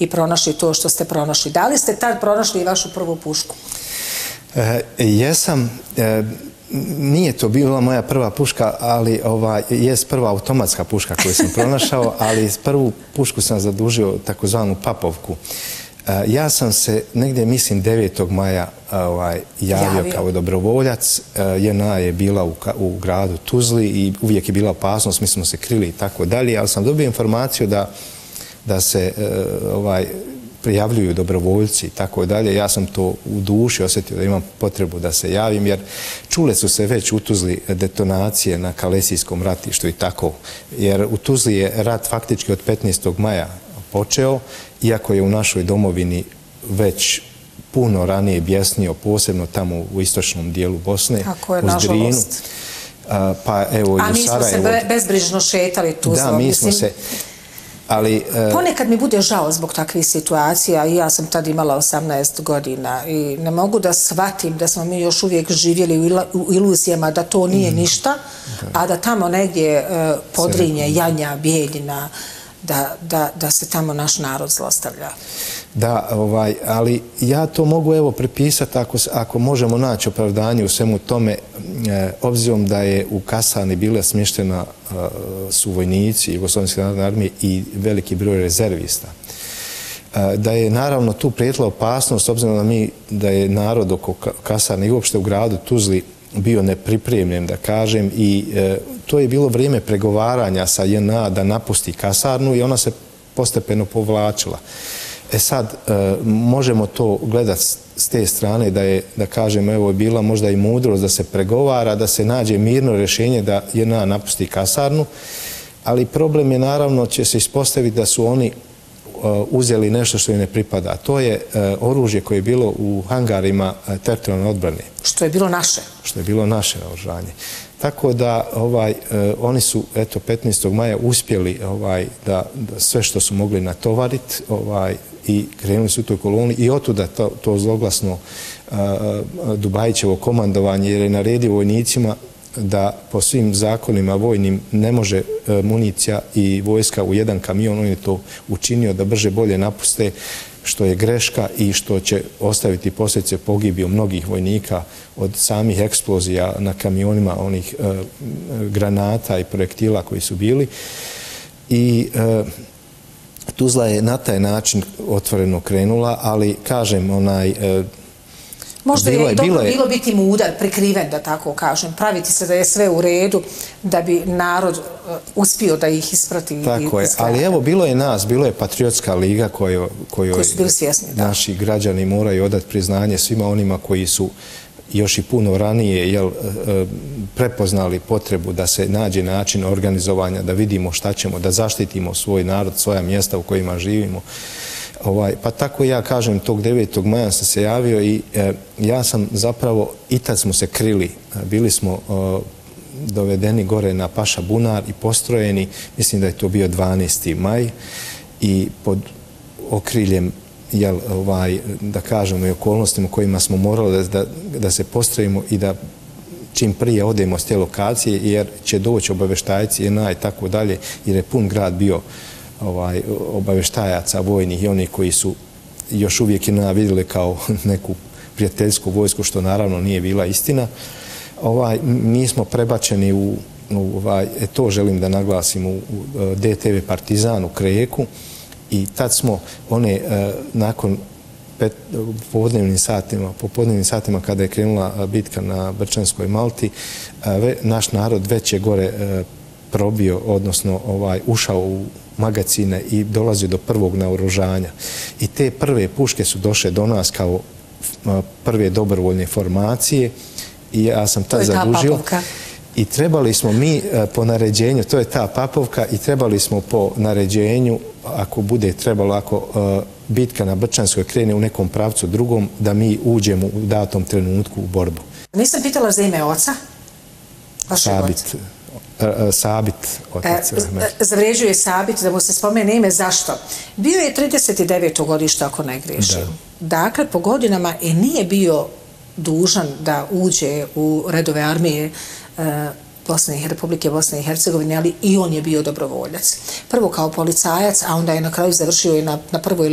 i pronašli to što ste pronašli. Da li ste tad pronašli i vašu prvu pušku? Jesam. Nije to bila moja prva puška, ali jest prva automatska puška koju sam pronašao, ali prvu pušku sam zadužio takozvanu papovku. Ja sam se negdje, mislim, 9. maja javio kao dobrovoljac. JNA je bila u gradu Tuzli i uvijek je bila opasnost, mi smo se krili i tako dalje, ali sam dobio informaciju da se prijavljuju dobrovoljci i tako dalje. Ja sam to u duši osjetio da imam potrebu da se javim, jer čule su se već u Tuzli detonacije na Kalesijskom ratištu i tako. Jer u Tuzli je rat faktički od 15. maja počeo, iako je u našoj domovini već puno ranije bjesnio, posebno tamo u istočnom dijelu Bosne, tako je, nažalost. Pa evo i u Sarajevu. A mi smo se bezbrižno šetali Tuzlom. Da, mi smo se... Ponekad mi bude žao zbog takvih situacija i ja sam tad imala 18 godina i ne mogu da shvatim da smo mi još uvijek živjeli u iluzijama da to nije ništa, a da tamo negdje Podrinje, Janja, Bijeljina, da se tamo naš narod zlostavlja. Da, ali ja to mogu evo prepisati ako možemo naći opravdanje u svemu tome, obzirom da je u kasarni bila smještena su vojnici Jugoslovenske narodne armije i veliki broj rezervista. Da je naravno tu prijetila opasnost, obzirom da je narod oko kasarne i uopšte u gradu Tuzli bio nepripremljen, da kažem, i to je bilo vrijeme pregovaranja sa JNA da napusti kasarnu i ona se postepeno povlačila. Sad, možemo to gledati s te strane da je, da kažem, evo je bila možda i mudrost da se pregovara, da se nađe mirno rješenje da JNA napusti kasarnu, ali problem je naravno će se ispostaviti da su oni uzeli nešto što im ne pripada. To je oružje koje je bilo u hangarima teritorijalne odbrane. Što je bilo naše. Što je bilo naše naoružanje. Tako da oni su 15. maja uspjeli da sve što su mogli natovariti i krenuli su u toj koloni i otuda to zloglasno Dubajićevo komandovanje, jer je naredio vojnicima da po svim zakonima vojnim ne može municija i vojska u jedan kamion. On je to učinio da brže bolje napuste, što je greška i što će ostaviti posljedice pogibiju mnogih vojnika od samih eksplozija na kamionima, onih granata i projektila koji su bili. I Tuzla je na taj način otvoreno krenula, ali kažem, možda je dobro bilo biti mudar, prikriven, da tako kažem, praviti se da je sve u redu, da bi narod uspio da ih isprati. Tako je, ali evo bilo je nas, bilo je Patriotska liga kojoj su bili svjesni, naši građani moraju odati priznanje svima onima koji su još i puno ranije prepoznali potrebu da se nađe način organizovanja, da vidimo šta ćemo, da zaštitimo svoj narod, svoja mjesta u kojima živimo. Pa tako ja kažem, tog 9. maja sam se javio i ja sam zapravo, i tad smo se krili, bili smo dovedeni gore na Paša Bunar i postrojeni, mislim da je to bio 12. maj i pod okriljem, da kažemo, i okolnostima kojima smo morali da se postrojimo i da čim prije odemo s te lokacije, jer će doći obaveštajci JNA i tako dalje, jer je pun grad bio obaveštajaca vojnih i oni koji su još uvijek JNA vidjeli kao neku prijateljsku vojsku, što naravno nije bila istina. Mi smo prebačeni to želim da naglasim, u DTV Partizan u Kreku i tad smo nakon popodnevnim satima kada je krenula bitka na Brčanskoj Malti, naš narod već je gore probio, odnosno ušao u magacine i dolazio do prvog naoružanja. I te prve puške su došle do nas kao prve dobrovoljne formacije i ja sam tad zadužio. I trebali smo mi po naređenju, to je ta papovka, i trebali smo po naređenju, ako bude trebalo, ako bitka na Brčanskoj krene u nekom pravcu drugom, da mi uđemo u datom trenutku u borbu. Nisam pitala za ime oca? Sabit, otac. Zavređuje Sabit, da mu se spomene ime. Zašto? Bio je 39. godište, ako ne griješim. Dakle, po godinama i nije dužan da uđe u redove armije Republike Bosne i Hercegovine, ali i on je bio dobrovoljac. Prvo kao policajac, a onda je na kraju završio i na prvoj